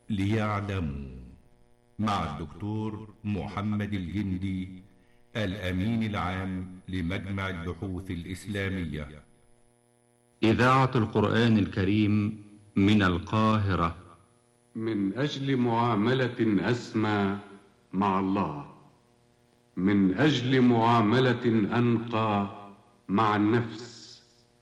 ليعلموا مع الدكتور محمد الجندي، الأمين العام لمجمع البحوث الإسلامية. إذاعة القرآن الكريم من القاهرة. من أجل معاملة أسمى مع الله، من أجل معاملة أنقى مع النفس،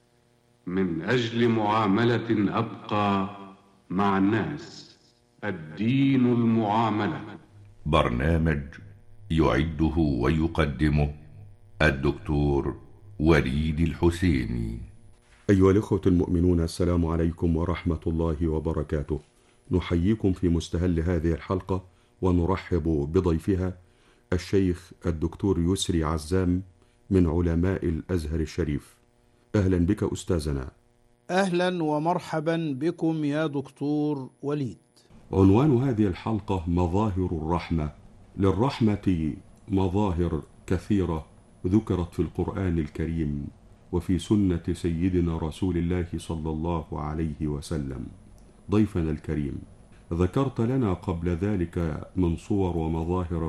من أجل معاملة أبقى مع الناس. الدين المعاملة. برنامج يعده ويقدمه الدكتور وليد الحسيني. أيها الإخوة المؤمنون، السلام عليكم ورحمة الله وبركاته. نحييكم في مستهل هذه الحلقة ونرحب بضيفها الشيخ الدكتور يسري عزام من علماء الأزهر الشريف. أهلا بك أستاذنا. أهلا ومرحبا بكم يا دكتور وليد. عنوان هذه الحلقة مظاهر الرحمة. للرحمة مظاهر كثيرة ذكرت في القرآن الكريم وفي سنة سيدنا رسول الله صلى الله عليه وسلم. ضيفنا الكريم، ذكرت لنا قبل ذلك من صور ومظاهر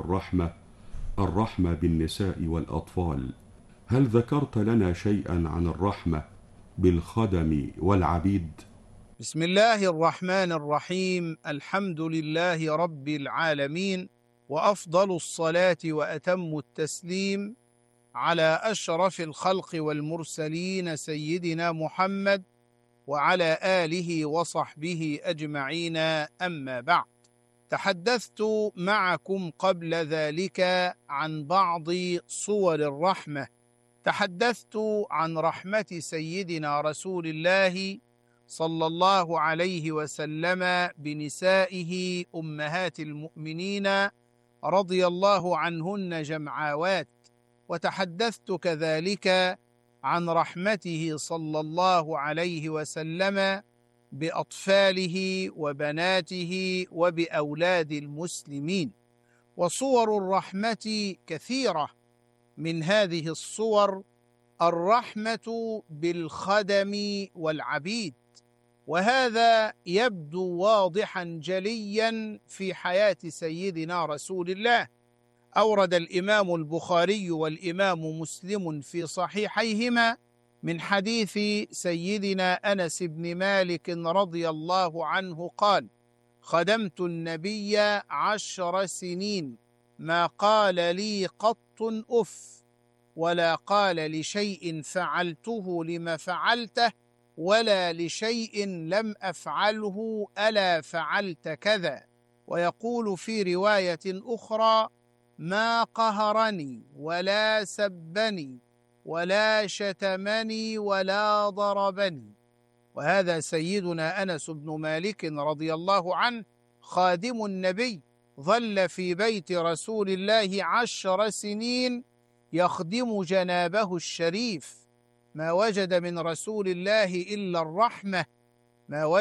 الرحمة بالنساء والأطفال. هل ذكرت لنا شيئا عن الرحمة بالخدم والعبيد؟ بسم الله الرحمن الرحيم. الحمد لله رب العالمين، وأفضل الصلاة وأتم التسليم على أشرف الخلق والمرسلين سيدنا محمد وعلى آله وصحبه أجمعين. أما بعد، تحدثت معكم قبل ذلك عن بعض صور الرحمة. تحدثت عن رحمة سيدنا رسول الله صلى الله عليه وسلم بنسائه أمهات المؤمنين رضي الله عنهن جمعاوات، وتحدثت كذلك عن رحمته صلى الله عليه وسلم بأطفاله وبناته وبأولاد المسلمين. وصور الرحمة كثيرة. من هذه الصور الرحمة بالخدم والعبيد، وهذا يبدو واضحا جليا في حياة سيدنا رسول الله. أورد الإمام البخاري والإمام مسلم في صحيحيهما من حديث سيدنا أنس بن مالك رضي الله عنه قال: خدمت النبي 10 سنين، ما قال لي قط أف، ولا قال لشيء فعلته لم فعلته، ولا لشيء لم أفعله ألا فعلت كذا. ويقول في رواية أخرى: ما قهرني ولا سبني ولا شتمني ولا ضربني. وهذا سيدنا أنس بن مالك رضي الله عنه خادم النبي، ظل في بيت رسول الله 10 سنين يخدم جنابه الشريف. ما وجد من رسول الله إلا الرحمة، ما